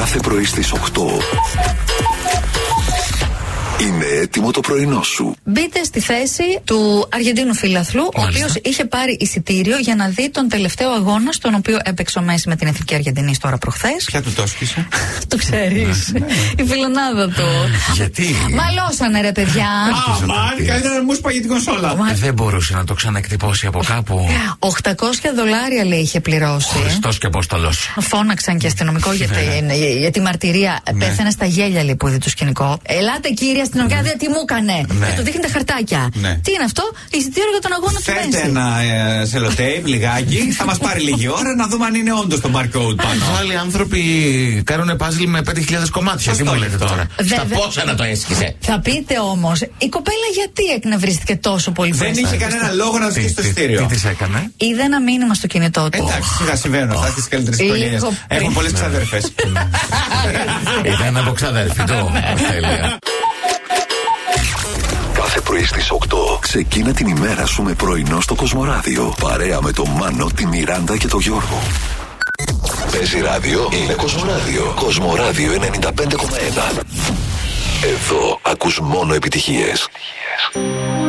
Κάθε πρωί στις 8. Είναι έτοιμο το πρωινό σου. Μπείτε στη θέση του Αργεντίνου φιλαθλού, ο οποίος είχε πάρει εισιτήριο για να δει τον τελευταίο αγώνα, στον οποίο έπαιξε ο Μέση με την Εθνική Αργεντινή τώρα προχθές. Ποια του το έσκησε? Το ξέρεις. Η φιλενάδα του. Γιατί? Μαλώσανε ρε παιδιά. Αμάν, καλύτερα να μου σπαγεί την κονσόλα. Δεν μπορούσε να το ξαναεκτυπώσει από κάπου. $800 λέει είχε πληρώσει. Χριστός και Απόστολος. Φώναξαν και αστυνομικό για τη μαρτυρία. Πέθανε στα γέλια λέει που είδε το σκηνικό. Ελάτε κύριε αστυνομικά, δείτε τι μου έκανε. Και του δείχνει τα χαρτάκια. Τι είναι αυτό? Εισιτήριο για τον αγώνα του Μέση. Φέρτε ένα σελοτέιπ λιγάκι. Θα μας πάρει λίγη ώρα να δούμε αν είναι όντως το barcode πάνω. Άλλοι άνθρωποι κάνουν πάζλ με 5.000 κομμάτια. Τι μου λέτε τώρα? Στα πόσα να το έσκησε? Θα πείτε όμως, η κοπέλα γιατί εκνευρίστηκε τόσο πολύ? Δεν είχε κανένα λόγο να ζητήσει το εισιτήριο. Τι της έκανε? Είδε ένα μήνυμα στο κινητό του. Εντάξει, σιγά συμβαίνουν αυτά στις καλύτερες οικογένειες. Έχουν πολλές ξαδέρφες. Ήταν από ξαδέρφη το. Κάθε πρωί στις 8 ξεκίνα την ημέρα σου με πρωινό στο Κοσμοράδιο. Παρέα με τον Μάνο, τη Μιράντα και τον Γιώργο. Παίζει ράδιο, είναι Κοσμοράδιο. Κοσμοράδιο 95,1. Εδώ ακούς μόνο επιτυχίες.